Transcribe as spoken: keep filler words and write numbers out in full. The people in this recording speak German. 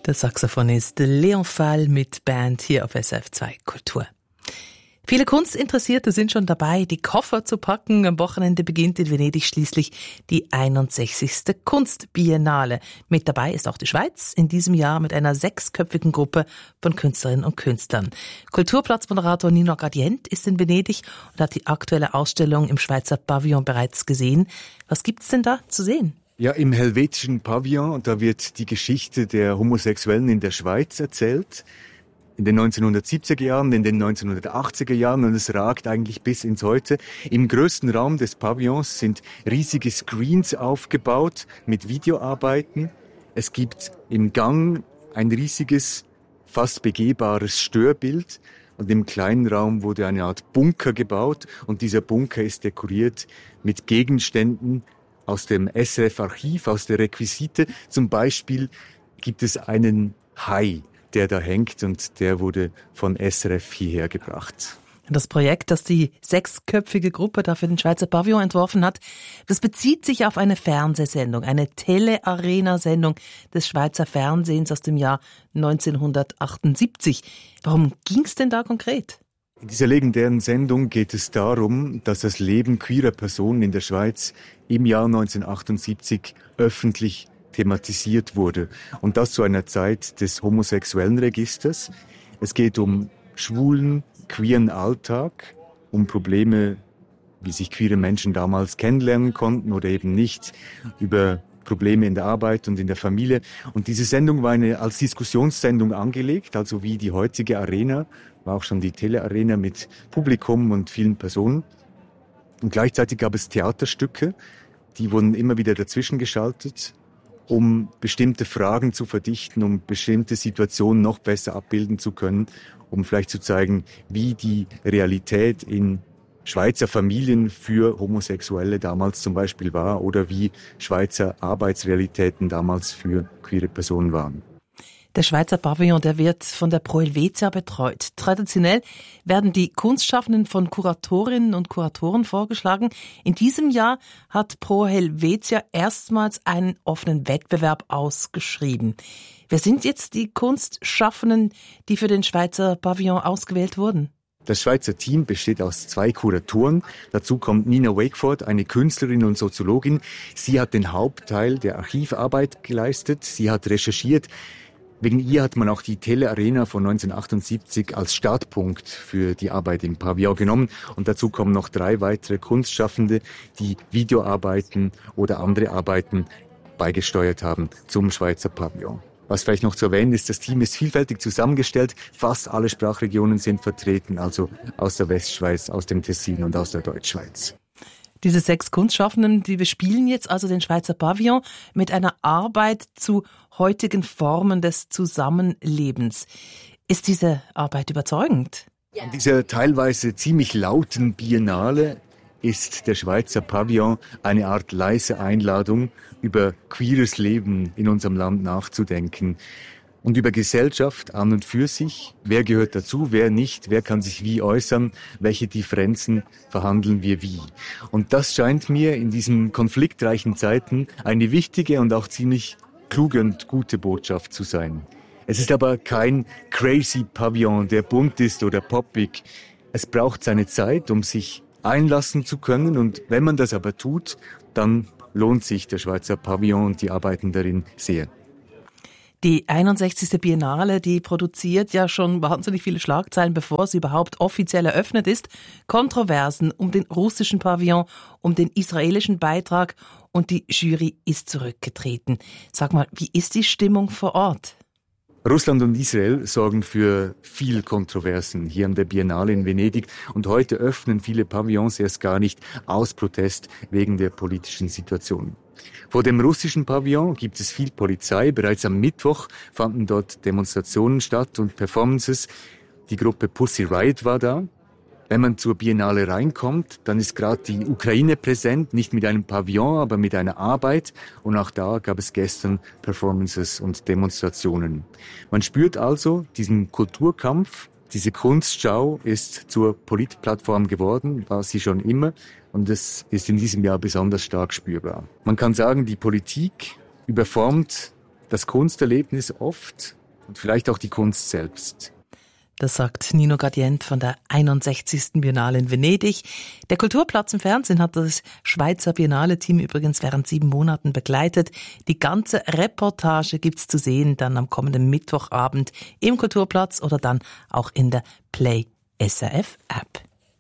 Der Saxophonist Leon Fall mit Band hier auf S R F zwei Kultur. Viele Kunstinteressierte sind schon dabei, die Koffer zu packen. Am Wochenende beginnt in Venedig schließlich die einundsechzigste Kunstbiennale. Mit dabei ist auch die Schweiz, in diesem Jahr mit einer sechsköpfigen Gruppe von Künstlerinnen und Künstlern. Kulturplatzmoderator Nino Gradient ist in Venedig und hat die aktuelle Ausstellung im Schweizer Pavillon bereits gesehen. Was gibt's denn da zu sehen? Ja, im helvetischen Pavillon, da wird die Geschichte der Homosexuellen in der Schweiz erzählt. In den neunzehnhundertsiebziger Jahren, in den neunzehnhundertachtziger Jahren, und es ragt eigentlich bis ins Heute. Im größten Raum des Pavillons sind riesige Screens aufgebaut mit Videoarbeiten. Es gibt im Gang ein riesiges, fast begehbares Störbild. Und im kleinen Raum wurde eine Art Bunker gebaut. Und dieser Bunker ist dekoriert mit Gegenständen aus dem S R F-Archiv, aus der Requisite. Zum Beispiel gibt es einen Hai, der da hängt, und der wurde von S R F hierher gebracht. Das Projekt, das die sechsköpfige Gruppe da für den Schweizer Pavillon entworfen hat, das bezieht sich auf eine Fernsehsendung, eine Tele-Arena-Sendung des Schweizer Fernsehens aus dem Jahr neunzehnhundertachtundsiebzig. Warum ging's denn da konkret? In dieser legendären Sendung geht es darum, dass das Leben queerer Personen in der Schweiz im Jahr neunzehnhundertachtundsiebzig öffentlich thematisiert wurde. Und das zu einer Zeit des homosexuellen Registers. Es geht um schwulen, queeren Alltag, um Probleme, wie sich queere Menschen damals kennenlernen konnten oder eben nicht, über Probleme in der Arbeit und in der Familie. Und diese Sendung war eine als Diskussionssendung angelegt, also wie die heutige Arena, war auch schon die Tele-Arena mit Publikum und vielen Personen. Und gleichzeitig gab es Theaterstücke, die wurden immer wieder dazwischen geschaltet, um bestimmte Fragen zu verdichten, um bestimmte Situationen noch besser abbilden zu können, um vielleicht zu zeigen, wie die Realität in Schweizer Familien für Homosexuelle damals zum Beispiel war oder wie Schweizer Arbeitsrealitäten damals für queere Personen waren. Der Schweizer Pavillon, der wird von der Pro Helvetia betreut. Traditionell werden die Kunstschaffenden von Kuratorinnen und Kuratoren vorgeschlagen. In diesem Jahr hat Pro Helvetia erstmals einen offenen Wettbewerb ausgeschrieben. Wer sind jetzt die Kunstschaffenden, die für den Schweizer Pavillon ausgewählt wurden? Das Schweizer Team besteht aus zwei Kuratoren. Dazu kommt Nina Wakeford, eine Künstlerin und Soziologin. Sie hat den Hauptteil der Archivarbeit geleistet. Sie hat recherchiert. Wegen ihr hat man auch die Tele-Arena von neunzehnhundertachtundsiebzig als Startpunkt für die Arbeit im Pavillon genommen. Und dazu kommen noch drei weitere Kunstschaffende, die Videoarbeiten oder andere Arbeiten beigesteuert haben zum Schweizer Pavillon. Was vielleicht noch zu erwähnen ist, das Team ist vielfältig zusammengestellt. Fast alle Sprachregionen sind vertreten, also aus der Westschweiz, aus dem Tessin und aus der Deutschschweiz. Diese sechs Kunstschaffenden, die bespielen jetzt also den Schweizer Pavillon mit einer Arbeit zu heutigen Formen des Zusammenlebens. Ist diese Arbeit überzeugend? An dieser teilweise ziemlich lauten Biennale ist der Schweizer Pavillon eine Art leise Einladung, über queeres Leben in unserem Land nachzudenken. Und über Gesellschaft an und für sich. Wer gehört dazu, wer nicht, wer kann sich wie äußern, welche Differenzen verhandeln wir wie. Und das scheint mir in diesen konfliktreichen Zeiten eine wichtige und auch ziemlich kluge und gute Botschaft zu sein. Es ist aber kein crazy Pavillon, der bunt ist oder poppig. Es braucht seine Zeit, um sich einlassen zu können. Und wenn man das aber tut, dann lohnt sich der Schweizer Pavillon und die Arbeiten darin sehr. Die einundsechzigste Biennale, die produziert ja schon wahnsinnig viele Schlagzeilen, bevor sie überhaupt offiziell eröffnet ist. Kontroversen um den russischen Pavillon, um den israelischen Beitrag, und die Jury ist zurückgetreten. Sag mal, wie ist die Stimmung vor Ort? Russland und Israel sorgen für viel Kontroversen hier an der Biennale in Venedig. Und heute öffnen viele Pavillons erst gar nicht aus Protest wegen der politischen Situation. Vor dem russischen Pavillon gibt es viel Polizei. Bereits am Mittwoch fanden dort Demonstrationen statt und Performances. Die Gruppe Pussy Riot war da. Wenn man zur Biennale reinkommt, dann ist gerade die Ukraine präsent, nicht mit einem Pavillon, aber mit einer Arbeit. Und auch da gab es gestern Performances und Demonstrationen. Man spürt also diesen Kulturkampf. Diese Kunstschau ist zur Politplattform geworden, war sie schon immer. Und es ist in diesem Jahr besonders stark spürbar. Man kann sagen, die Politik überformt das Kunsterlebnis oft und vielleicht auch die Kunst selbst. Das sagt Nino Gradient von der einundsechzigsten Biennale in Venedig. Der Kulturplatz im Fernsehen hat das Schweizer Biennale-Team übrigens während sieben Monaten begleitet. Die ganze Reportage gibt's zu sehen dann am kommenden Mittwochabend im Kulturplatz oder dann auch in der Play S R F App.